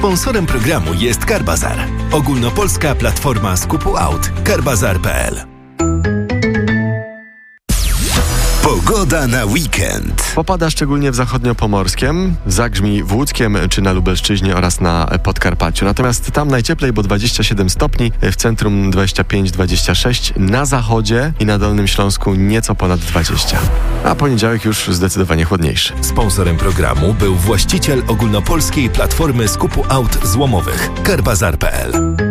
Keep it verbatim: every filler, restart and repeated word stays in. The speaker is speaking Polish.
Sponsorem programu jest Carbazar, ogólnopolska platforma skupu aut. Carbazar kropka p l. Pogoda na weekend. Popada szczególnie w zachodniopomorskiem, zagrzmi w Łódzkiem czy na Lubelszczyźnie oraz na Podkarpaciu. Natomiast tam najcieplej, bo dwadzieścia siedem stopni, w centrum dwadzieścia pięć dwadzieścia sześć, na zachodzie i na Dolnym Śląsku nieco ponad dwadzieścia. A poniedziałek już zdecydowanie chłodniejszy. Sponsorem programu był właściciel ogólnopolskiej platformy skupu aut złomowych Carbazar kropka p l.